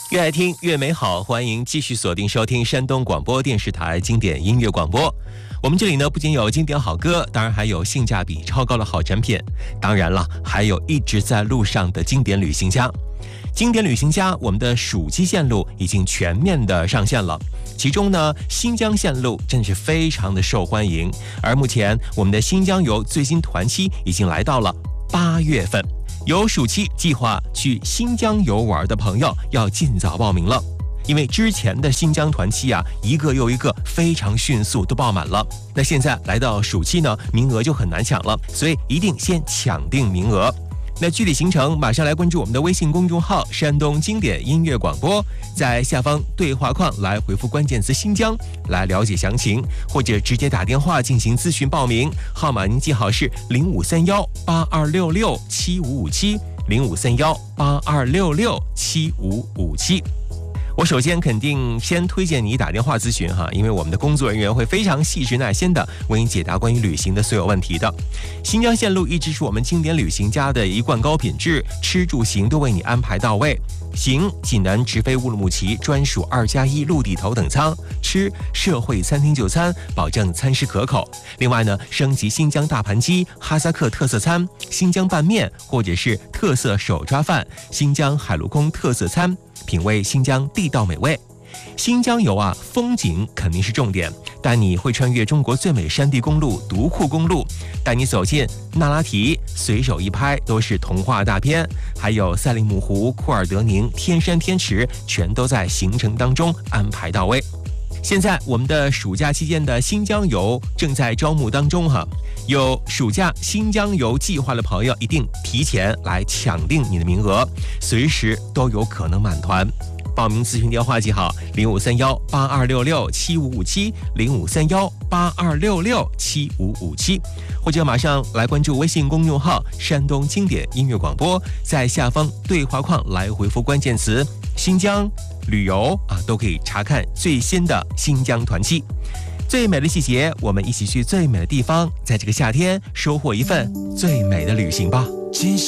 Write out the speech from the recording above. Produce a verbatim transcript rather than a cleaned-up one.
越爱听越美好，欢迎继续锁定收听山东广播电视台经典音乐广播。我们这里呢，不仅有经典好歌，当然还有性价比超高的好产品，当然了，还有一直在路上的经典旅行家。经典旅行家，我们的暑期线路已经全面的上线了，其中呢，新疆线路真是非常的受欢迎。而目前我们的新疆游最新团期已经来到了八月份。有暑期计划去新疆游玩的朋友要尽早报名了，因为之前的新疆团期啊，一个又一个非常迅速都爆满了。那现在来到暑期呢，名额就很难抢了，所以一定先抢定名额。那具体行程马上来关注我们的微信公众号山东经典音乐广播，在下方对话框来回复关键词新疆来了解详情，或者直接打电话进行咨询报名，号码您记好是零五三幺八二六六七五五七零五三幺八二六六七五五七。我首先肯定先推荐你打电话咨询哈，因为我们的工作人员会非常细致耐心的为你解答关于旅行的所有问题的。新疆线路一直是我们经典旅行家的一贯高品质，吃住行都为你安排到位。行济南直飞乌鲁木齐专属二加一陆地头等舱，吃社会餐厅就餐，保证餐食可口。另外呢，升级新疆大盘鸡、哈萨克特色餐、新疆拌面或者是特色手抓饭、新疆海陆空特色餐，品味新疆地道美味。新疆游啊，风景肯定是重点，但你会穿越中国最美山地公路独库公路，带你走进那拉提，随手一拍都是童话大片，还有赛里木湖、库尔德宁、天山天池，全都在行程当中安排到位。现在我们的暑假期间的新疆游正在招募当中哈，有暑假新疆游计划的朋友一定提前来抢定你的名额，随时都有可能满团。报名咨询电话记好零五三幺八二六六七五五七零五三幺八二六六七五五七，或者马上来关注微信公众号山东经典音乐广播，在下方对话框来回复关键词新疆旅游啊，都可以查看最新的新疆团期。最美的季节，我们一起去最美的地方，在这个夏天收获一份最美的旅行吧。